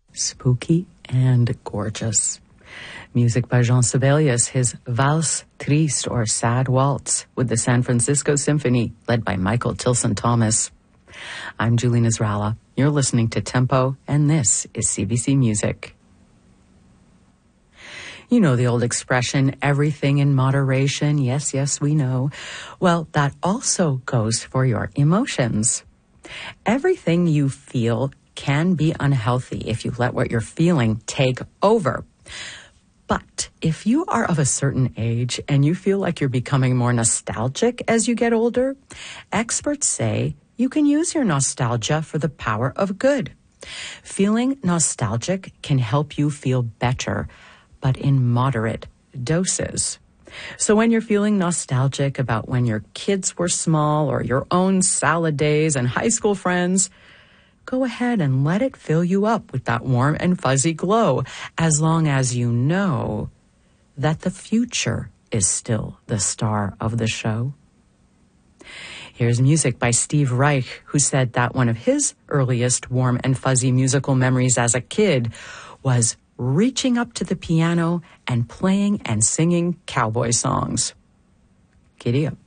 Spooky and gorgeous. Music by Jean Sibelius, his Valse Triste, or Sad Waltz, with the San Francisco Symphony, led by Michael Tilson Thomas. I'm Julie Nasrallah. You're listening to Tempo, and this is CBC Music. You know the old expression, everything in moderation. Yes, yes, we know. Well, that also goes for your emotions. Everything you feel can be unhealthy if you let what you're feeling take over. But if you are of a certain age and you feel like you're becoming more nostalgic as you get older, experts say you can use your nostalgia for the power of good. Feeling nostalgic can help you feel better, but in moderate doses. So when you're feeling nostalgic about when your kids were small or your own salad days and high school friends, go ahead and let it fill you up with that warm and fuzzy glow, as long as you know that the future is still the star of the show. Here's music by Steve Reich, who said that one of his earliest warm and fuzzy musical memories as a kid was reaching up to the piano and playing and singing cowboy songs. Giddy up.